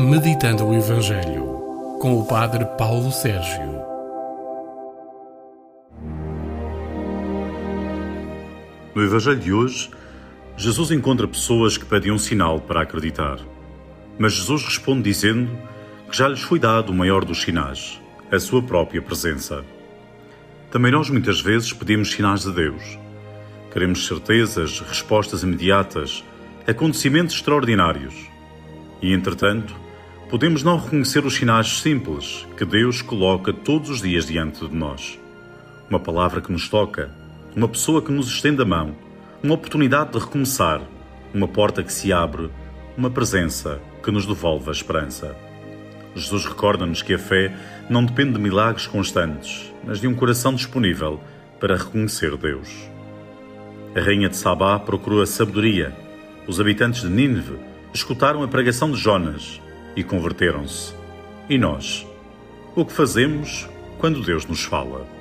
Meditando o Evangelho, com o Padre Paulo Sérgio. No Evangelho de hoje, Jesus encontra pessoas que pedem um sinal para acreditar. Mas Jesus responde dizendo que já lhes foi dado o maior dos sinais, a sua própria presença. Também nós muitas vezes pedimos sinais de Deus. Queremos certezas, respostas imediatas, acontecimentos extraordinários. E, entretanto, podemos não reconhecer os sinais simples que Deus coloca todos os dias diante de nós. Uma palavra que nos toca, uma pessoa que nos estende a mão, uma oportunidade de recomeçar, uma porta que se abre, uma presença que nos devolve a esperança. Jesus recorda-nos que a fé não depende de milagres constantes, mas de um coração disponível para reconhecer Deus. A rainha de Sabá procurou a sabedoria. Os habitantes de Nínive escutaram a pregação de Jonas e converteram-se. E nós? O que fazemos quando Deus nos fala?